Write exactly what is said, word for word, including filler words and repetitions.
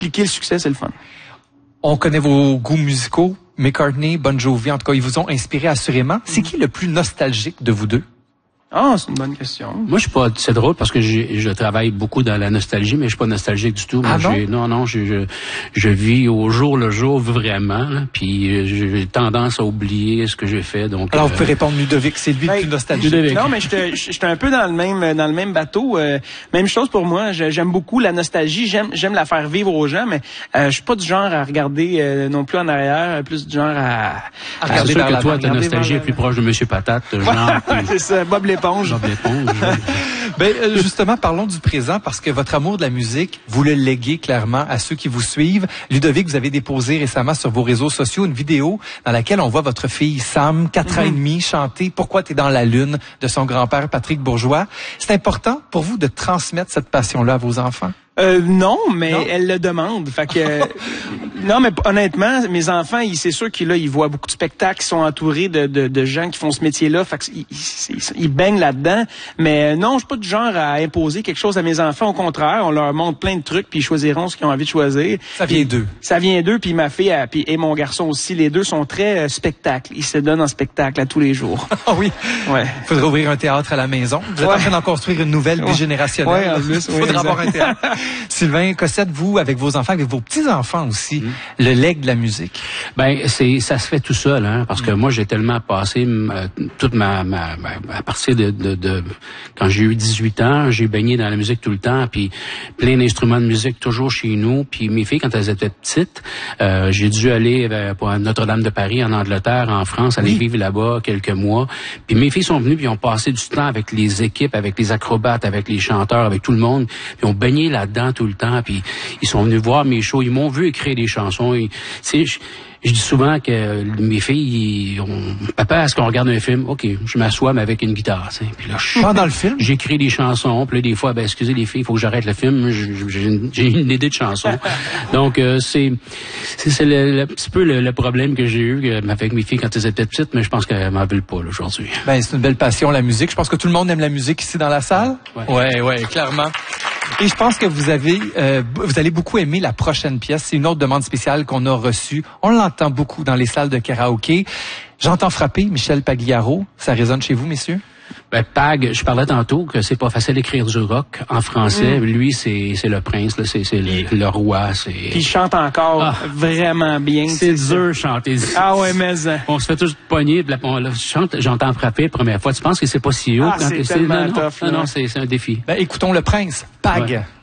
Cliquer le succès, c'est le fun. On connaît vos goûts musicaux. McCartney, Bon Jovi, en tout cas, ils vous ont inspiré assurément. C'est qui le plus nostalgique de vous deux? Ah, c'est une bonne question. Moi, je suis pas, c'est drôle parce que j'ai, je travaille beaucoup dans la nostalgie, mais je suis pas nostalgique du tout. Moi, ah non? J'ai, non, non, je, je, je vis au jour le jour vraiment, là, puis j'ai tendance à oublier ce que j'ai fait. Donc, alors, euh, vous pouvez répondre Ludovic, c'est lui ben, le plus nostalgique. Ludovic. Non, mais j'étais, j'étais un peu dans le même, dans le même bateau. Euh, même chose pour moi. J'aime beaucoup la nostalgie. J'aime, j'aime la faire vivre aux gens, mais euh, je suis pas du genre à regarder euh, non plus en arrière, plus du genre à. à regarder c'est sûr vers que toi, ta regarder nostalgie est vers plus proche de Monsieur Patate, genre. c'est ça, Bob l'éponge. Bob l'éponge. Ben euh, justement, parlons du présent parce que votre amour de la musique, vous le léguez clairement à ceux qui vous suivent. Ludovic, vous avez déposé récemment sur vos réseaux sociaux une vidéo dans laquelle on voit votre fille Sam, quatre mm-hmm. ans et demi, chanter « Pourquoi t'es dans la lune » de son grand-père Patrick Bourgeois. C'est important pour vous de transmettre cette passion-là à vos enfants? Euh, non, mais non? elle le demande. Fait que non, mais honnêtement, mes enfants, ils, c'est sûr qu'ils là, ils voient beaucoup de spectacles, ils sont entourés de, de, de gens qui font ce métier-là. Fait que ils, ils, ils baignent là-dedans. Mais non, je suis pas du genre à imposer quelque chose à mes enfants. Au contraire, on leur montre plein de trucs, puis ils choisiront ce qu'ils ont envie de choisir. Ça vient d'eux. Ça vient d'eux, puis ma fille a, puis, et mon garçon aussi, les deux sont très euh, spectacles. Ils se donnent en spectacle à tous les jours. Ah oui. Ouais. Il faudrait ouvrir un théâtre à la maison. Vous êtes ouais. en train d'en construire une nouvelle bigénérationnelle. Ouais, en plus, Il oui, faudra avoir un théâtre. Sylvain Cossette, vous, avec vos enfants, avec vos petits-enfants aussi, mmh. le legs de la musique. Ben, c'est, ça se fait tout seul, hein, parce que mmh. moi, j'ai tellement passé euh, toute ma, ma, ma, à partir de, de, de, quand j'ai eu dix-huit ans, j'ai baigné dans la musique tout le temps, puis plein d'instruments de musique toujours chez nous, puis mes filles, quand elles étaient petites, euh, j'ai dû aller euh, pour Notre-Dame de Paris, en Angleterre, en France, aller oui. vivre là-bas quelques mois, puis mes filles sont venues, puis ont passé du temps avec les équipes, avec les acrobates, avec les chanteurs, avec tout le monde, puis ont baigné là-dedans tout le temps, puis ils sont venus voir mes shows, ils m'ont vu écrire des chansons. Tu sais, je, je dis souvent que mes filles, ils ont, papa, est-ce qu'on regarde un film? OK, je m'assois, mais avec une guitare. T'sais. Puis là, je, pendant le film, j'écris des chansons. Puis là, des fois, ben excusez les filles, il faut que j'arrête le film. J'ai une, j'ai une idée de chanson. Donc, euh, c'est, c'est, c'est le, le petit peu le, le problème que j'ai eu avec mes filles quand elles étaient petites, mais je pense qu'elles m'en veulent pas là, aujourd'hui. Ben, c'est une belle passion, la musique. Je pense que tout le monde aime la musique ici dans la salle. Ouais, ouais, ouais clairement. Et je pense que vous avez, euh, vous allez beaucoup aimer la prochaine pièce. C'est une autre demande spéciale qu'on a reçue. On l'entend beaucoup dans les salles de karaoké. J'entends frapper Michel Pagliaro. Ça résonne chez vous, messieurs? Ben, Pag, je parlais tantôt que c'est pas facile d'écrire du rock en français. Mm. Lui, c'est, c'est le prince, là, c'est, c'est le, le roi. C'est... Puis il chante encore ah, vraiment bien. C'est dur chanter. Ah ouais, mais... On se fait tous pogner, on là, chante, j'entends frapper la première fois. Tu penses que c'est pas si haut ah, quand c'est c'est... tellement non, tough. Non, non, non, c'est, c'est un défi. Ben, écoutons le prince, Pag. Ouais.